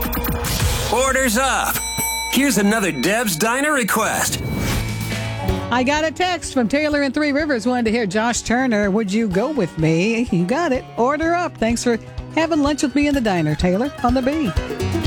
Orders up. Here's another Deb's Diner request. I got a text from Taylor in Three Rivers. Wanted to hear Josh Turner. Would you go with me? You got it. Order up. Thanks for having lunch with me in the diner, Taylor, on the B.